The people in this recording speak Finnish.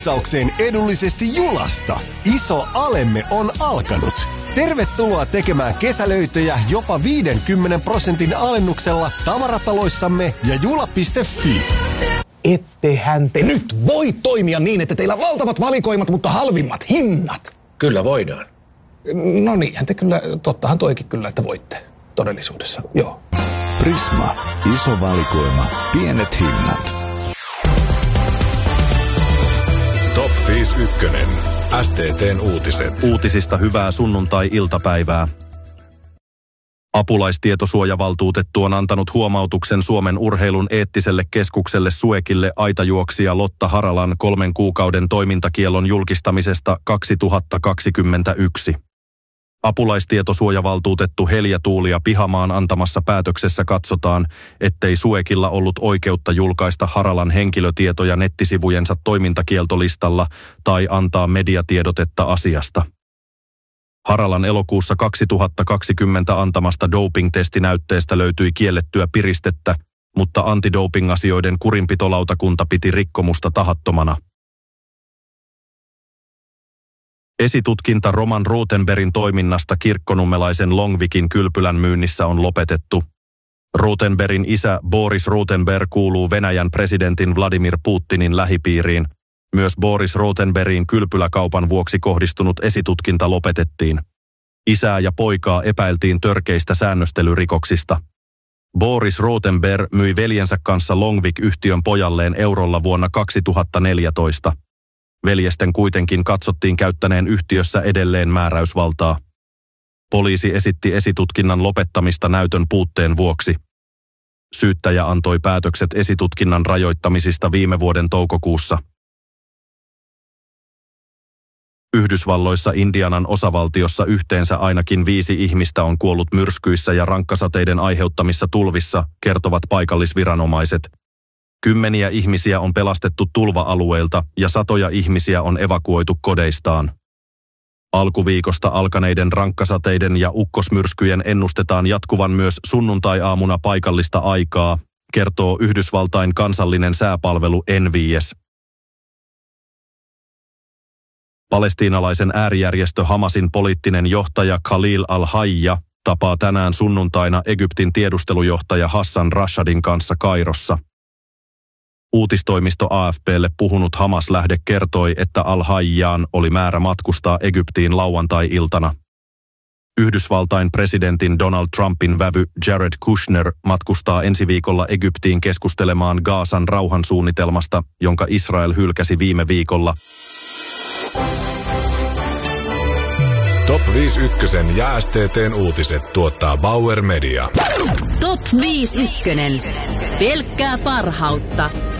Saukseen edullisesti Julasta. Iso alemme on alkanut. Tervetuloa tekemään kesälöitöjä jopa 50% alennuksella tavarataloissamme ja jula.fi. Ettehän te nyt voi toimia niin, että teillä on valtavat valikoimat, mutta halvimmat hinnat. Kyllä voidaan. No niinhän te kyllä, tottahan toikin kyllä, että voitte todellisuudessa, joo. Prisma. Iso valikoima. Pienet hinnat. Top 51. STT:n uutiset. Uutisista hyvää sunnuntai-iltapäivää. Apulaistietosuojavaltuutettu on antanut huomautuksen Suomen urheilun eettiselle keskukselle SUEKille aitajuoksija Lotta Haralan 3 kuukauden toimintakiellon julkistamisesta 2021. Apulaistietosuojavaltuutettu Helja-Tuulia Pihamaan antamassa päätöksessä katsotaan, ettei SUEKilla ollut oikeutta julkaista Haralan henkilötietoja nettisivujensa toimintakieltolistalla tai antaa mediatiedotetta asiasta. Haralan elokuussa 2020 antamasta doping-testinäytteestä löytyi kiellettyä piristettä, mutta antidoping-asioiden kurinpitolautakunta piti rikkomusta tahattomana. Esitutkinta Roman Rothenbergin toiminnasta kirkkonummelaisen Longvikin kylpylän myynnissä on lopetettu. Rothenbergin isä Boris Rothenberg kuuluu Venäjän presidentin Vladimir Putinin lähipiiriin. Myös Boris Rothenbergin kylpyläkaupan vuoksi kohdistunut esitutkinta lopetettiin. Isää ja poikaa epäiltiin törkeistä säännöstelyrikoksista. Boris Rothenberg myi veljensä kanssa Longvik-yhtiön pojalleen eurolla vuonna 2014. Veljesten kuitenkin katsottiin käyttäneen yhtiössä edelleen määräysvaltaa. Poliisi esitti esitutkinnan lopettamista näytön puutteen vuoksi. Syyttäjä antoi päätökset esitutkinnan rajoittamisista viime vuoden toukokuussa. Yhdysvalloissa Indianan osavaltiossa yhteensä ainakin 5 ihmistä on kuollut myrskyissä ja rankkasateiden aiheuttamissa tulvissa, kertovat paikallisviranomaiset. 10 ihmisiä on pelastettu tulva-alueilta ja satoja ihmisiä on evakuoitu kodeistaan. Alkuviikosta alkaneiden rankkasateiden ja ukkosmyrskyjen ennustetaan jatkuvan myös sunnuntai-aamuna paikallista aikaa, kertoo Yhdysvaltain kansallinen sääpalvelu NVS. Palestiinalaisen äärijärjestö Hamasin poliittinen johtaja Khalil al-Hayya tapaa tänään sunnuntaina Egyptin tiedustelujohtaja Hassan Rashadin kanssa Kairossa. Uutistoimisto AFP:lle puhunut Hamas-lähde kertoi, että al-Hayyaan oli määrä matkustaa Egyptiin lauantai-iltana. Yhdysvaltain presidentin Donald Trumpin vävy Jared Kushner matkustaa ensi viikolla Egyptiin keskustelemaan Gazan rauhansuunnitelmasta, jonka Israel hylkäsi viime viikolla. Top 51 ja STT:n uutiset tuottaa Bauer Media. Top 51. Pelkkää parhautta.